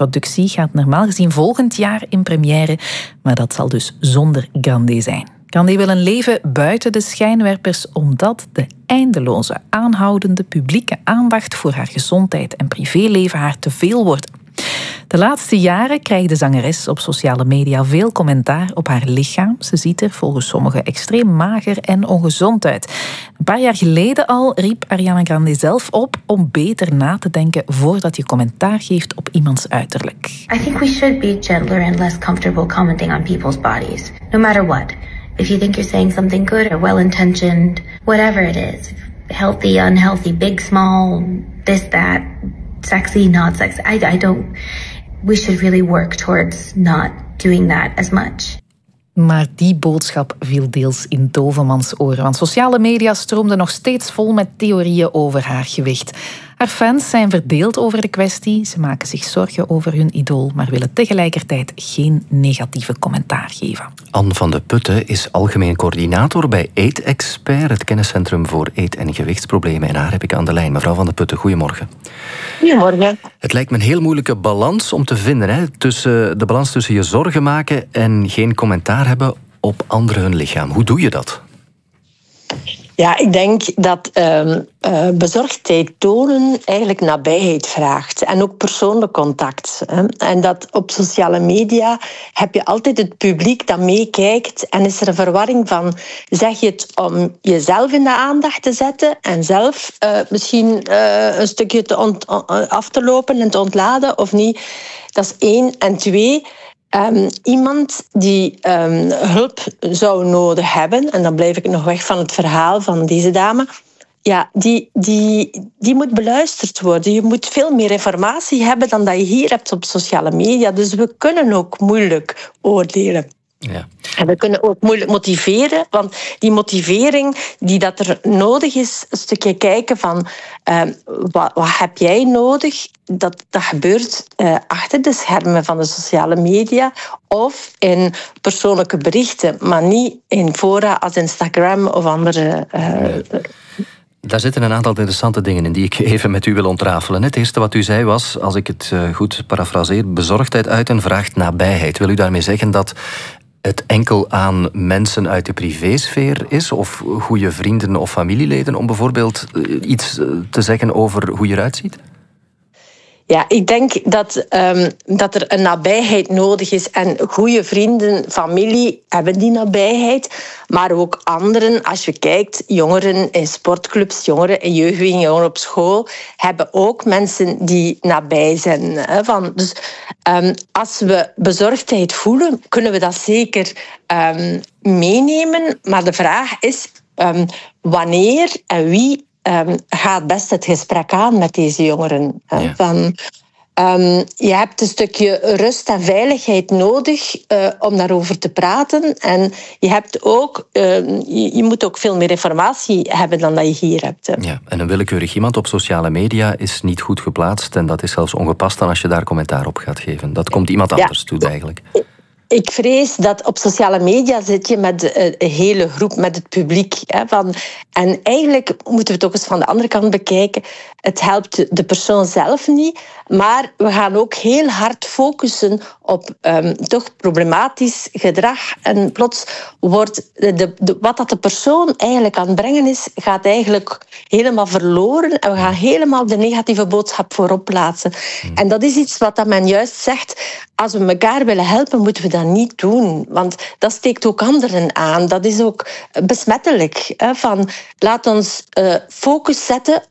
productie gaat normaal gezien volgend jaar in première, maar dat zal dus zonder Grande zijn. Grande wil een leven buiten de schijnwerpers omdat de eindeloze, aanhoudende publieke aandacht voor haar gezondheid en privéleven haar te veel wordt. De laatste jaren krijgt de zangeres op sociale media veel commentaar op haar lichaam. Ze ziet er volgens sommigen extreem mager en ongezond uit. Een paar jaar geleden al riep Ariana Grande zelf op om beter na te denken voordat je commentaar geeft op iemands uiterlijk. I think we should be gentler and less comfortable commenting on people's bodies, no matter what. If you think you're saying something good or well-intentioned, whatever it is, healthy, unhealthy, big, small, this, that, sexy, not sexy, I don't... We should really work towards not doing that as much. Maar die boodschap viel deels in Dovenmans oren, want sociale media stroomden nog steeds vol met theorieën over haar gewicht. Haar fans zijn verdeeld over de kwestie. Ze maken zich zorgen over hun idool, maar willen tegelijkertijd geen negatieve commentaar geven. Anne van de Putten is algemeen coördinator bij Eetexpert, het kenniscentrum voor eet- en gewichtsproblemen. En haar heb ik aan de lijn. Mevrouw van de Putten, goedemorgen. Goedemorgen. Het lijkt me een heel moeilijke balans om te vinden, hè? De balans tussen je zorgen maken en geen commentaar hebben op anderen hun lichaam. Hoe doe je dat? Ja, ik denk dat bezorgdheid tonen eigenlijk nabijheid vraagt. En ook persoonlijk contact. En dat op sociale media heb je altijd het publiek dat meekijkt. En is er een verwarring van, zeg je het om jezelf in de aandacht te zetten en zelf misschien een stukje af te lopen en te ontladen of niet? Dat is 1. En 2... iemand die hulp zou nodig hebben, en dan blijf ik nog weg van het verhaal van deze dame, ja, die moet beluisterd worden. Je moet veel meer informatie hebben dan dat je hier hebt op sociale media. Dus we kunnen ook moeilijk oordelen. Ja. En we kunnen ook moeilijk motiveren, want die motivering die dat er nodig is, een stukje kijken van wat heb jij nodig, dat gebeurt achter de schermen van de sociale media of in persoonlijke berichten, maar niet in fora als Instagram of andere... Daar zitten een aantal interessante dingen in die ik even met u wil ontrafelen. Het eerste wat u zei was, als ik het goed parafraseer, bezorgdheid uiten vraagt nabijheid. Wil u daarmee zeggen dat het enkel aan mensen uit de privésfeer is, of goede vrienden of familieleden, om bijvoorbeeld iets te zeggen over hoe je eruit ziet? Ja, ik denk dat er een nabijheid nodig is. En goede vrienden, familie hebben die nabijheid. Maar ook anderen, als je kijkt, jongeren in sportclubs, jongeren in jeugdbeweging, jongeren op school, hebben ook mensen die nabij zijn. Dus als we bezorgdheid voelen, kunnen we dat zeker meenemen. Maar de vraag is wanneer en wie gaat best het gesprek aan met deze jongeren. Ja. Je hebt een stukje rust en veiligheid nodig om daarover te praten. En je hebt ook, je moet ook veel meer informatie hebben dan dat je hier hebt. Ja, en een willekeurig iemand op sociale media is niet goed geplaatst. En dat is zelfs ongepast dan als je daar commentaar op gaat geven. Dat komt iemand anders toe eigenlijk. Ik vrees dat op sociale media zit je met een hele groep, met het publiek. En eigenlijk moeten we het ook eens van de andere kant bekijken. Het helpt de persoon zelf niet, maar we gaan ook heel hard focussen op toch problematisch gedrag. En plots wordt wat dat de persoon eigenlijk aan het brengen is, gaat eigenlijk helemaal verloren. En we gaan helemaal de negatieve boodschap voorop plaatsen. En dat is iets wat men juist zegt. Als we elkaar willen helpen, moeten we dat niet doen. Want dat steekt ook anderen aan. Dat is ook besmettelijk. Laat ons focus zetten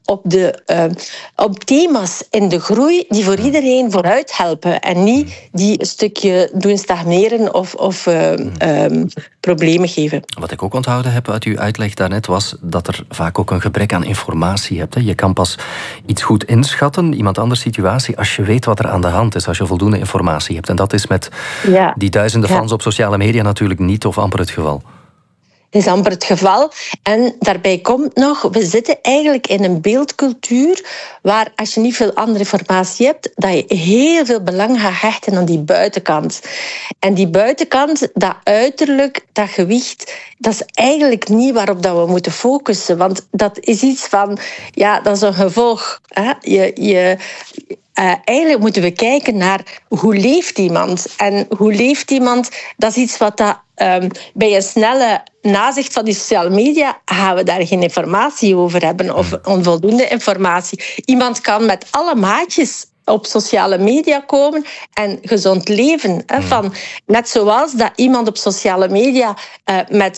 op thema's in de groei die voor iedereen vooruit helpen. En niet die een stukje doen stagneren of problemen geven. Wat ik ook onthouden heb uit uw uitleg daarnet was dat er vaak ook een gebrek aan informatie hebt. Je kan pas iets goed inschatten, iemand anders situatie, als je weet wat er aan de hand is, als je voldoende informatie hebt. En dat is met die duizenden fans op sociale media natuurlijk niet of amper het geval. is amper het geval. En daarbij komt nog, we zitten eigenlijk in een beeldcultuur waar als je niet veel andere informatie hebt, dat je heel veel belang gaat hechten aan die buitenkant. En die buitenkant, dat uiterlijk, dat gewicht, dat is eigenlijk niet waarop dat we moeten focussen. Want dat is iets van, ja, dat is een gevolg. Hè? eigenlijk moeten we kijken naar hoe leeft iemand. En hoe leeft iemand, dat is iets wat bij een snelle nazicht van die sociale media gaan we daar geen informatie over hebben of onvoldoende informatie. Iemand kan met alle maatjes op sociale media komen en gezond leven. Net zoals dat iemand op sociale media met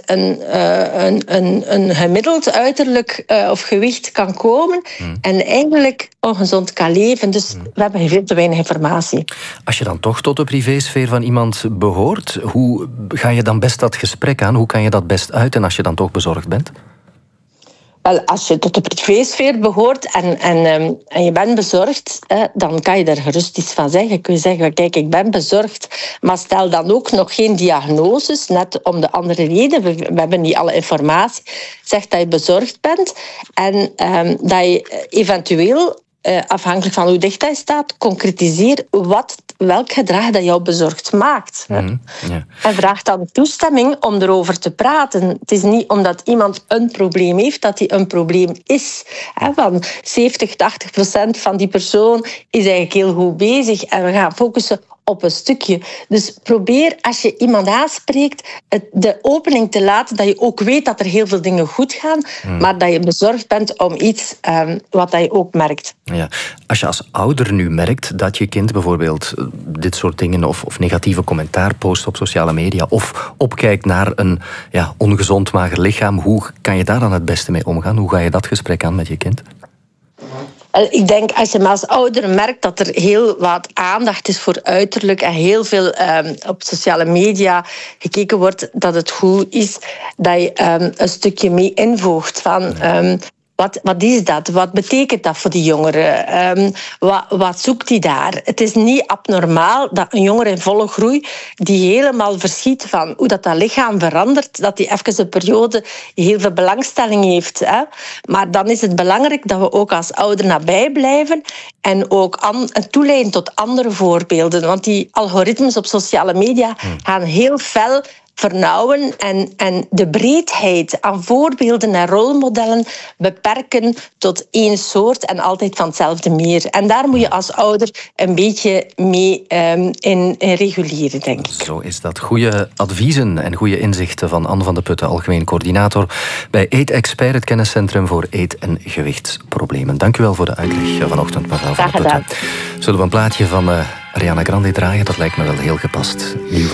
een gemiddeld uiterlijk of gewicht kan komen en eigenlijk ongezond kan leven. Dus we hebben veel te weinig informatie. Als je dan toch tot de privésfeer van iemand behoort, hoe ga je dan best dat gesprek aan? Hoe kan je dat best uiten als je dan toch bezorgd bent? Wel, als je tot de privésfeer behoort en je bent bezorgd, dan kan je er gerust iets van zeggen. Kun je zeggen, kijk, ik ben bezorgd, maar stel dan ook nog geen diagnoses, net om de andere reden. We hebben niet alle informatie. Zeg dat je bezorgd bent en dat je eventueel, afhankelijk van hoe dicht hij staat, concretiseer welk gedrag dat jou bezorgd maakt. Ja. En vraag dan toestemming om erover te praten. Het is niet omdat iemand een probleem heeft, dat hij een probleem is. Van 70-80% van die persoon is eigenlijk heel goed bezig en we gaan focussen op een stukje. Dus probeer, als je iemand aanspreekt, de opening te laten dat je ook weet dat er heel veel dingen goed gaan, maar dat je bezorgd bent om iets wat je ook merkt. Ja. Als je als ouder nu merkt dat je kind bijvoorbeeld dit soort dingen of negatieve commentaar post op sociale media of opkijkt naar een ongezond mager lichaam, hoe kan je daar dan het beste mee omgaan? Hoe ga je dat gesprek aan met je kind? Ik denk, als je als ouder merkt dat er heel wat aandacht is voor uiterlijk en heel veel op sociale media gekeken wordt, dat het goed is dat je een stukje mee invoegt van wat is dat? Wat betekent dat voor die jongeren? Wat zoekt hij daar? Het is niet abnormaal dat een jongere in volle groei die helemaal verschiet van hoe dat lichaam verandert, dat hij even een periode heel veel belangstelling heeft. Maar dan is het belangrijk dat we ook als ouder nabij blijven en ook toeleiden tot andere voorbeelden. Want die algoritmes op sociale media gaan heel fel vernauwen en de breedheid aan voorbeelden en rolmodellen beperken tot één soort en altijd van hetzelfde meer. En daar moet je als ouder een beetje mee in reguleren, denk ik. Zo is dat. Goede adviezen en goede inzichten van Anne van de Putten, algemeen coördinator bij Eet Expert, het kenniscentrum voor eet- en gewichtsproblemen. Dank u wel voor de uitleg vanochtend, mevrouw van de Putten. Zullen we een plaatje van Ariana Grande draaien? Dat lijkt me wel heel gepast. Nieuw van